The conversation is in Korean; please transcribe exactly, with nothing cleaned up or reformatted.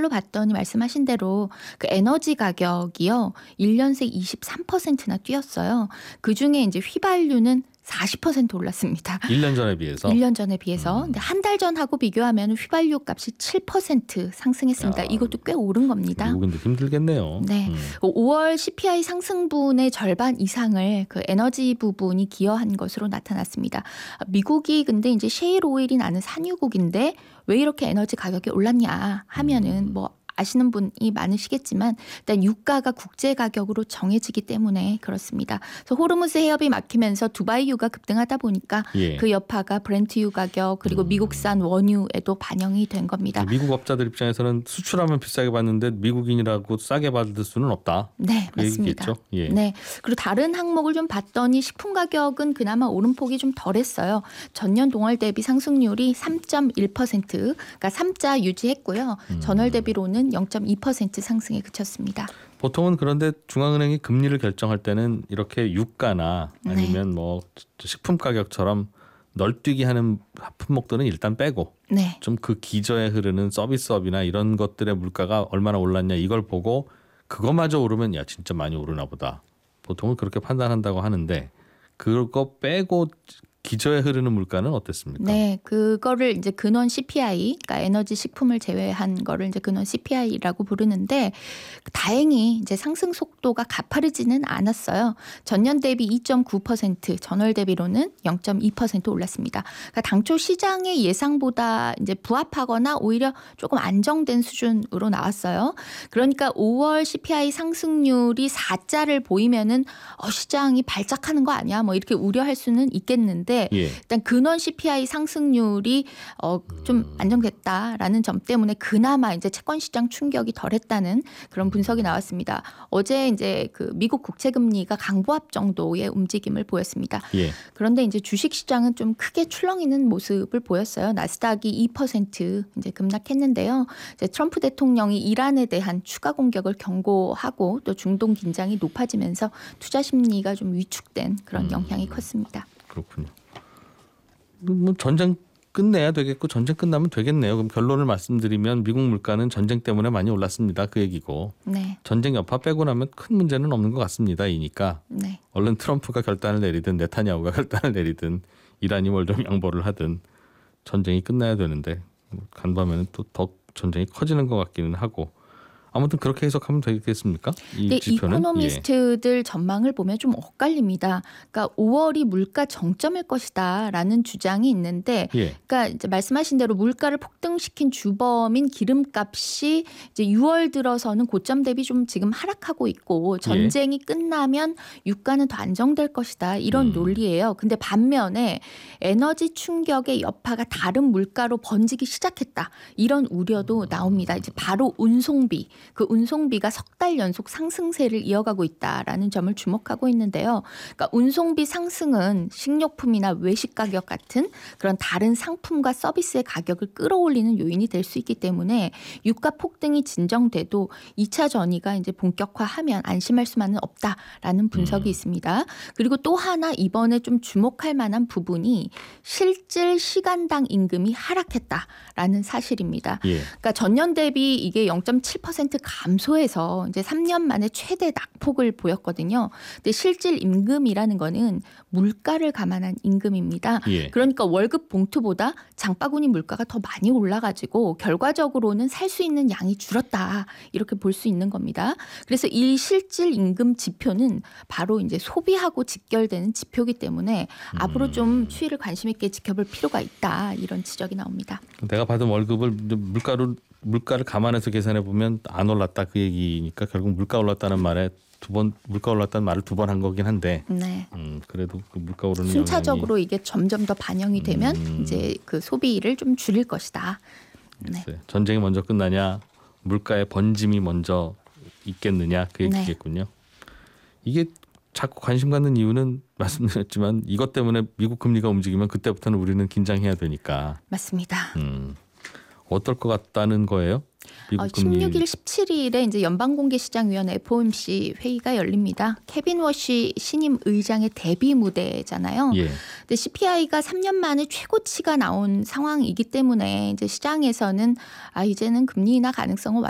연말로 봤더니 말씀하신 대로 그 에너지 가격이요. 일 년 새 이십삼 퍼센트나 뛰었어요. 그중에 이제 휘발유는 사십 퍼센트 올랐습니다. 일 년 전에 비해서? 일 년 전에 비해서. 음. 근데 한 달 전하고 비교하면 휘발유 값이 칠 퍼센트 상승했습니다. 야, 이것도 꽤 오른 겁니다. 미국인들 힘들겠네요. 네. 음. 오월 씨피아이 상승분의 절반 이상을 그 에너지 부분이 기여한 것으로 나타났습니다. 미국이 근데 이제 셰일 오일이 나는 산유국인데 왜 이렇게 에너지 가격이 올랐냐 하면은 뭐 아시는 분이 많으시겠지만 일단 유가가 국제 가격으로 정해지기 때문에 그렇습니다. 그래서 호르무즈 해협이 막히면서 두바이유가 급등하다 보니까 예. 그 여파가 브렌트유 가격 그리고 음. 미국산 원유에도 반영이 된 겁니다. 미국 업자들 입장에서는 수출하면 비싸게 받는데 미국인이라고 싸게 받을 수는 없다. 네, 그 맞습니다. 얘기겠죠? 예. 네. 그리고 다른 항목을 좀 봤더니 식품 가격은 그나마 오름폭이 좀 덜했어요. 전년 동월 대비 상승률이 삼 점 일 퍼센트, 그러니까 삼자 유지했고요. 음. 전월 대비로는 영 점 이 퍼센트 상승에 그쳤습니다. 보통은 그런데 중앙은행이 금리를 결정할 때는 이렇게 유가나 아니면 네. 뭐 식품 가격처럼 널뛰기 하는 품목들은 일단 빼고 네. 좀 그 기저에 흐르는 서비스업이나 이런 것들의 물가가 얼마나 올랐냐 이걸 보고 그거마저 오르면 야 진짜 많이 오르나 보다. 보통은 그렇게 판단한다고 하는데 그거 빼고 기저에 흐르는 물가는 어땠습니까? 네, 그거를 이제 근원 씨피아이, 그러니까 에너지 식품을 제외한 거를 이제 근원 씨피아이라고 부르는데 다행히 이제 상승 속도가 가파르지는 않았어요. 전년 대비 이 점 구 퍼센트, 전월 대비로는 영 점 이 퍼센트 올랐습니다. 그러니까 당초 시장의 예상보다 이제 부합하거나 오히려 조금 안정된 수준으로 나왔어요. 그러니까 오월 씨피아이 상승률이 사자를 보이면은 어, 시장이 발작하는 거 아니야? 뭐 이렇게 우려할 수는 있겠는데. 예. 일단 근원 씨피아이 상승률이 어, 좀 안정됐다라는 점 때문에 그나마 이제 채권 시장 충격이 덜했다는 그런 분석이 나왔습니다. 어제 이제 그 미국 국채 금리가 강보합 정도의 움직임을 보였습니다. 예. 그런데 이제 주식 시장은 좀 크게 출렁이는 모습을 보였어요. 나스닥이 이 퍼센트 이제 급락했는데요. 이제 트럼프 대통령이 이란에 대한 추가 공격을 경고하고 또 중동 긴장이 높아지면서 투자 심리가 좀 위축된 그런 영향이 컸습니다. 그렇군요. 뭐 전쟁 끝내야 되겠고 전쟁 끝나면 되겠네요. 그럼 결론을 말씀드리면 미국 물가는 전쟁 때문에 많이 올랐습니다. 그 얘기고. 네. 전쟁 여파 빼고 나면 큰 문제는 없는 것 같습니다. 이니까 네. 얼른 트럼프가 결단을 내리든 네타냐후가 결단을 내리든 이란이 뭘 좀 양보를 하든 전쟁이 끝나야 되는데 간밤에는 또 더 전쟁이 커지는 것 같기는 하고. 아무튼 그렇게 해석하면 되겠습니까? 이 네, 지표는? 이코노미스트들 예. 전망을 보면 좀 엇갈립니다. 그러니까 오월이 물가 정점일 것이다라는 주장이 있는데, 예. 그러니까 이제 말씀하신 대로 물가를 폭등시킨 주범인 기름값이 이제 유월 들어서는 고점 대비 좀 지금 하락하고 있고 전쟁이 예. 끝나면 유가는 더 안정될 것이다 이런 음. 논리예요. 근데 반면에 에너지 충격의 여파가 다른 물가로 번지기 시작했다 이런 우려도 나옵니다. 이제 바로 운송비. 그 운송비가 석 달 연속 상승세를 이어가고 있다라는 점을 주목하고 있는데요. 그러니까 운송비 상승은 식료품이나 외식 가격 같은 그런 다른 상품과 서비스의 가격을 끌어올리는 요인이 될 수 있기 때문에 유가 폭등이 진정돼도 이 차 전이가 이제 본격화하면 안심할 수만은 없다라는 분석이 음. 있습니다. 그리고 또 하나 이번에 좀 주목할 만한 부분이 실질 시간당 임금이 하락했다라는 사실입니다. 예. 그러니까 전년 대비 이게 영 점 칠 퍼센트 감소해서 이제 삼 년 만에 최대 낙폭을 보였거든요. 근데 실질 임금이라는 거는 물가를 감안한 임금입니다. 예. 그러니까 월급 봉투보다 장바구니 물가가 더 많이 올라가지고 결과적으로는 살 수 있는 양이 줄었다 이렇게 볼 수 있는 겁니다. 그래서 이 실질 임금 지표는 바로 이제 소비하고 직결되는 지표이기 때문에 음. 앞으로 좀 추이를 관심 있게 지켜볼 필요가 있다 이런 지적이 나옵니다. 내가 받은 월급을 물가로 물가를 감안해서 계산해 보면 안 올랐다 그 얘기니까 결국 물가 올랐다는 말에 두 번 물가 올랐다는 말을 두 번 한 거긴 한데 네. 음, 그래도 그 물가 오르는 순차적으로 영향이... 이게 점점 더 반영이 되면 음. 이제 그 소비를 좀 줄일 것이다. 네. 전쟁이 먼저 끝나냐 물가의 번짐이 먼저 있겠느냐 그 얘기겠군요. 네. 이게 자꾸 관심 갖는 이유는 말씀드렸지만 이것 때문에 미국 금리가 움직이면 그때부터는 우리는 긴장해야 되니까. 맞습니다. 음. 어떨 것 같다는 거예요? 미국 어, 금리. 십육 일, 십칠 일에 이제 연방공개시장위원회 에프오엠씨 회의가 열립니다. 케빈 워시 신임 의장의 데뷔 무대잖아요. 예. 근데 씨피아이가 삼 년 만에 최고치가 나온 상황이기 때문에 이제 시장에서는 아 이제는 금리 인하 가능성은